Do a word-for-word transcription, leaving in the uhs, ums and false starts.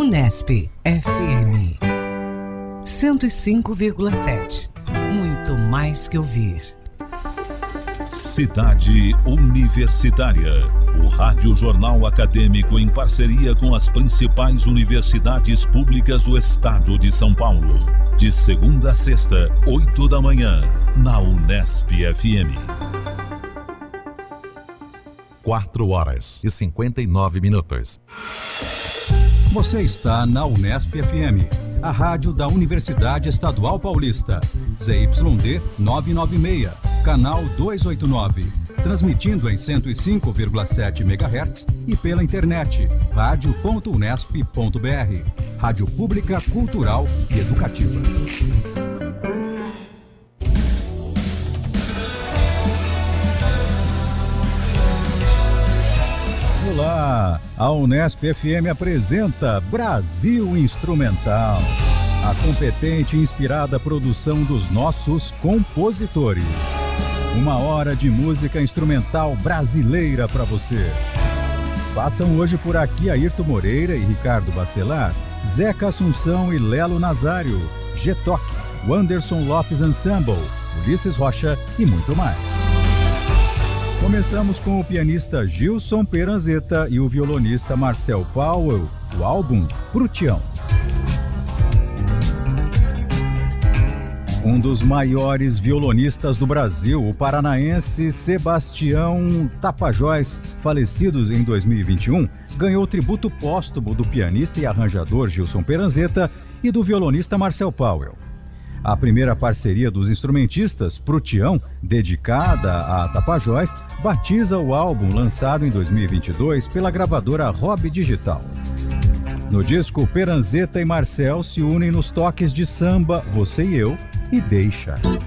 Unesp F M cento e cinco vírgula sete. Muito mais que ouvir. Cidade Universitária. O Rádio Jornal Acadêmico em parceria com as principais universidades públicas do estado de São Paulo. De segunda a sexta, oito da manhã, na Unesp F M. Quatro horas e cinquenta e nove minutos. Você está na Unesp F M, a rádio da Universidade Estadual Paulista. Z Y D novecentos e noventa e seis, canal duzentos e oitenta e nove. Transmitindo em cento e cinco vírgula sete megahertz e pela internet, rádio ponto unesp ponto br. Rádio pública, cultural e educativa. Olá, a Unesp F M apresenta Brasil Instrumental, a competente e inspirada produção dos nossos compositores. Uma hora de música instrumental brasileira para você. Passam hoje por aqui Ayrton Moreira e Ricardo Bacelar, Zeca Assunção e Lelo Nazário, G-Toc, Wanderson Lopes Ensemble, Ulisses Rocha e muito mais. Começamos com o pianista Gilson Peranzeta e o violonista Marcel Powell, o álbum Prutião. Um dos maiores violonistas do Brasil, o paranaense Sebastião Tapajós, falecido em dois mil e vinte e um, ganhou o tributo póstumo do pianista e arranjador Gilson Peranzeta e do violonista Marcel Powell. A primeira parceria dos instrumentistas, Prutião, dedicada a Tapajós, batiza o álbum lançado em dois mil e vinte e dois pela gravadora Rob Digital. No disco, Peranzeta e Marcel se unem nos toques de samba Você e Eu e Deixa.